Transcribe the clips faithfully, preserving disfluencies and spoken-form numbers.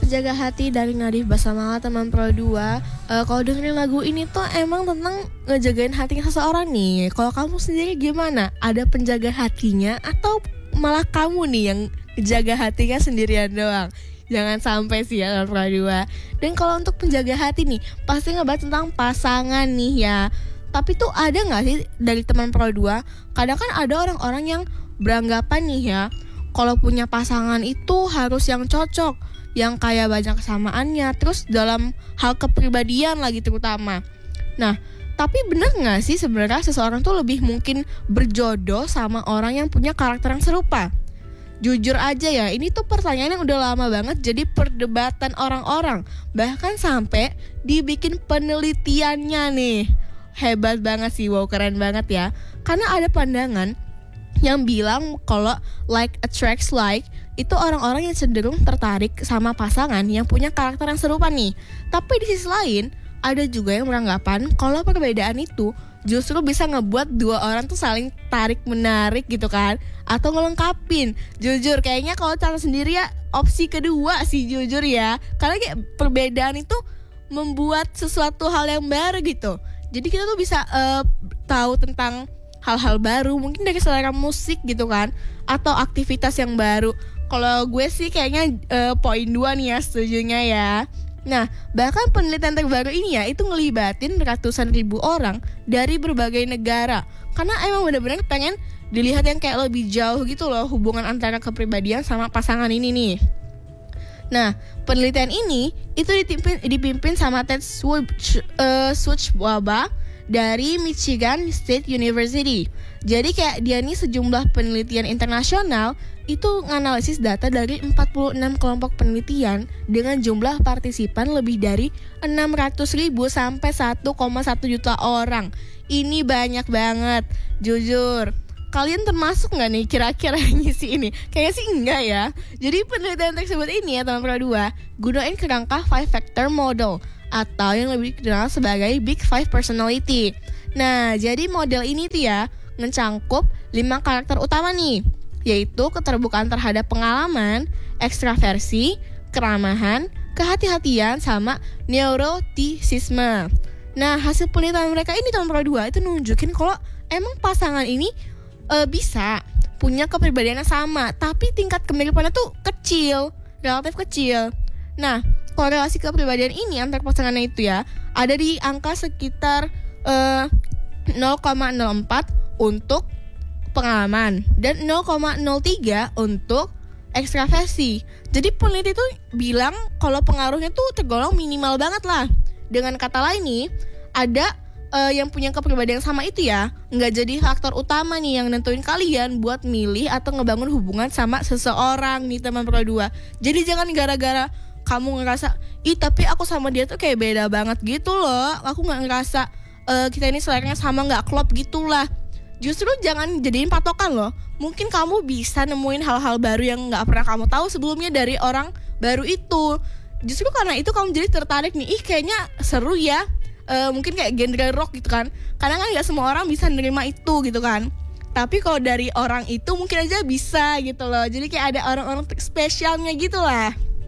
Penjaga Hati dari Nadif bersama teman Pro dua. uh, Kalau dengerin lagu ini tuh emang tentang ngejagain hatinya seseorang nih. Kalau kamu sendiri gimana? Ada penjaga hatinya atau malah kamu nih yang jaga hatinya sendirian doang? Jangan sampai sih ya Pro dua. Dan kalau untuk penjaga hati nih, pasti ngebahas tentang pasangan nih ya. Tapi tuh ada gak sih dari teman Pro dua, kadang kan ada orang-orang yang beranggapan nih ya, kalau punya pasangan itu harus yang cocok, yang kayak banyak kesamaannya, terus dalam hal kepribadian lagi terutama. Nah, tapi bener gak sih sebenarnya seseorang tuh lebih mungkin berjodoh sama orang yang punya karakter yang serupa? Jujur aja ya, ini tuh pertanyaan yang udah lama banget jadi perdebatan orang-orang. Bahkan sampai dibikin penelitiannya nih. Hebat banget sih, wow keren banget ya. Karena ada pandangan yang bilang kalau like attracts like, itu orang-orang yang cenderung tertarik sama pasangan yang punya karakter yang serupa nih. Tapi di sisi lain, ada juga yang beranggapan kalau perbedaan itu justru bisa ngebuat dua orang tuh saling tarik-menarik gitu kan, atau ngelengkapin. Jujur, kayaknya kalau cara sendiri ya opsi kedua sih jujur ya. Karena kayak perbedaan itu membuat sesuatu hal yang baru gitu. Jadi kita tuh bisa uh, tahu tentang hal-hal baru, mungkin dari selera musik gitu kan, atau aktivitas yang baru. Kalau gue sih kayaknya uh, poin dua nih ya, setujunya ya. Nah, bahkan penelitian terbaru ini ya, itu ngelibatin ratusan ribu orang dari berbagai negara. Karena emang benar-benar pengen dilihat yang kayak lebih jauh gitu loh, hubungan antara kepribadian sama pasangan ini nih. Nah, penelitian ini itu dipimpin, dipimpin sama Ted Schwarzbach dari Michigan State University. Jadi kayak dia nih sejumlah penelitian internasional itu nganalisis data dari empat puluh enam kelompok penelitian dengan jumlah partisipan lebih dari enam ratus ribu sampai satu koma satu juta orang. Ini banyak banget, jujur. Kalian termasuk gak nih kira-kira ngisi ini? Kayaknya sih enggak ya. Jadi penelitian tersebut ini ya teman Pro dua, gunain kerangka five factor model atau yang lebih dikenal sebagai Big Five Personality. Nah, jadi model ini tuh ya mencangkup lima karakter utama nih, yaitu keterbukaan terhadap pengalaman, ekstraversi, keramahan, kehati-hatian, sama neuroticisme. Nah, hasil penelitian mereka ini tahun Pro dua itu nunjukin kalau emang pasangan ini e, bisa punya kepribadian yang sama, tapi tingkat kemiripannya tuh kecil, relatif kecil. Nah, korelasi kepribadian ini antar pasangannya itu ya ada di angka sekitar uh, nol koma nol empat untuk pengalaman dan nol koma nol tiga untuk ekstraversi. Jadi peneliti itu bilang kalau pengaruhnya tuh tergolong minimal banget lah. Dengan kata lain nih, ada uh, yang punya kepribadian yang sama itu ya nggak jadi faktor utama nih yang nentuin kalian buat milih atau ngebangun hubungan sama seseorang nih teman Pro dua. Jadi jangan gara-gara kamu ngerasa, ih tapi aku sama dia tuh kayak beda banget gitu loh, aku gak ngerasa uh, kita ini seleranya sama, gak klop gitu lah. Justru jangan jadiin patokan loh. Mungkin kamu bisa nemuin hal-hal baru yang gak pernah kamu tahu sebelumnya dari orang baru itu. Justru karena itu kamu jadi tertarik nih, ih kayaknya seru ya, uh, mungkin kayak genre rock gitu kan. Karena kan gak semua orang bisa nerima itu gitu kan. Tapi kalau dari orang itu mungkin aja bisa gitu loh. Jadi kayak ada orang-orang spesialnya gitu lah.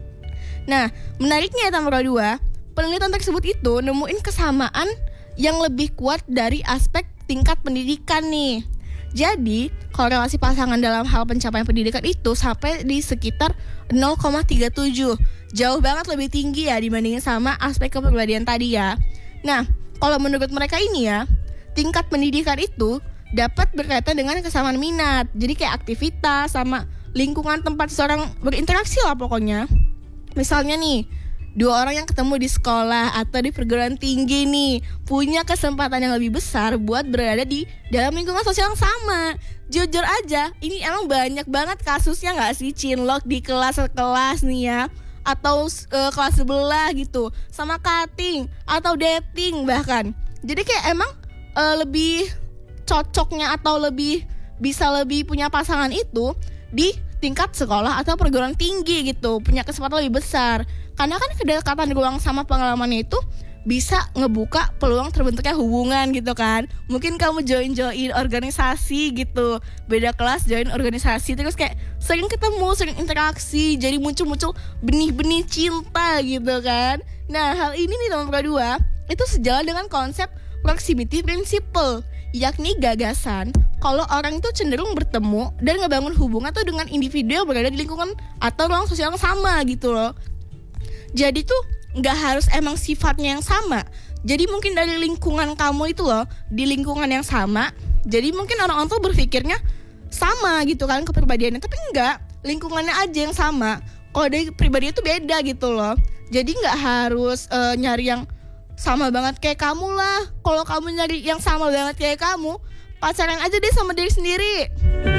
Nah, menariknya ya teman Pro dua, penelitian tersebut itu nemuin kesamaan yang lebih kuat dari aspek tingkat pendidikan nih. Jadi, korelasi pasangan dalam hal pencapaian pendidikan itu sampai di sekitar nol koma tiga tujuh. Jauh banget lebih tinggi ya dibandingin sama aspek kepribadian tadi ya. Nah, kalau menurut mereka ini ya, tingkat pendidikan itu dapat berkaitan dengan kesamaan minat. Jadi kayak aktivitas sama lingkungan tempat seseorang berinteraksi lah pokoknya. Misalnya nih, dua orang yang ketemu di sekolah atau di perguruan tinggi nih punya kesempatan yang lebih besar buat berada di dalam lingkungan sosial yang sama. Jujur aja, ini emang banyak banget kasusnya gak sih cinlok di kelas-kelas nih ya, atau uh, kelas sebelah gitu, sama cutting atau dating bahkan. Jadi kayak emang uh, lebih cocoknya atau lebih bisa lebih punya pasangan itu di tingkat sekolah atau perguruan tinggi gitu, punya kesempatan lebih besar. Karena kan kedekatan ruang sama pengalamannya itu bisa ngebuka peluang terbentuknya hubungan gitu kan. Mungkin kamu join-join organisasi gitu, beda kelas join organisasi, terus kayak sering ketemu, sering interaksi, jadi muncul-muncul benih-benih cinta gitu kan. Nah hal ini nih teman kedua itu sejalan dengan konsep proximity principle, yakni gagasan kalau orang itu cenderung bertemu dan ngebangun hubungan tuh dengan individu yang berada di lingkungan atau ruang sosial yang sama gitu loh. Jadi tuh nggak harus emang sifatnya yang sama. Jadi mungkin dari lingkungan kamu itu loh, di lingkungan yang sama, jadi mungkin orang-orang tuh berpikirnya sama gitu kan kepribadiannya, tapi enggak, lingkungannya aja yang sama. Kalau dari pribadinya itu beda gitu loh. Jadi nggak harus uh, nyari yang sama banget kayak kamu lah. Kalau kamu nyari yang sama banget kayak kamu, pacaran aja deh sama diri sendiri.